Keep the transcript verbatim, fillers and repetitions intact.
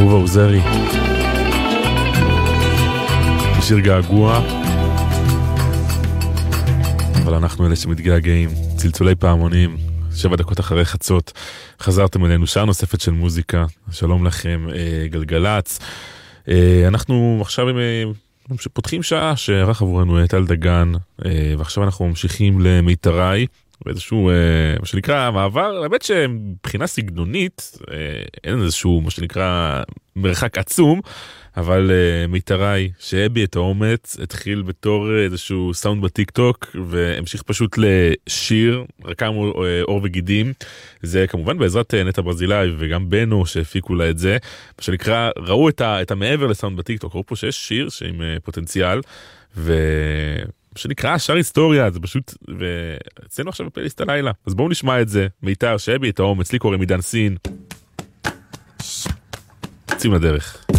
אהובה עוזרי, שיר געגוע, אבל אנחנו אלה שמתגעגעים. צלצולי פעמונים, שבע דקות אחרי חצות, חזרתם אלינו, שעה נוספת של מוזיקה. שלום לכם, גלגלץ. אנחנו עכשיו פותחים שעה שערך עבורנו טל דגן, ועכשיו אנחנו ממשיכים למיתרי, באיזשהו, מה שנקרא, מעבר, האמת שמבחינה סגנונית, אין איזשהו, מה שנקרא, מרחק עצום, אבל מיתרי, שהביא את האומץ, התחיל בתור איזשהו סאונד בטיק טוק, והמשיך פשוט לשיר, רקם אור וגידים, זה כמובן בעזרת נטע ברזילי, וגם בנו שהפיקו לה את זה, מה שנקרא, ראו את, ה, את המעבר לסאונד בטיק טוק, ראו פה שיש שיר שעם פוטנציאל, ו... שנקרא שר היסטוריה, זה פשוט, ואצלנו עכשיו בפלייליסט הלילה, אז בואו נשמע את זה, מיתר שהביא את האומץ, לי קוראים עידן סין, יוצאים לדרך.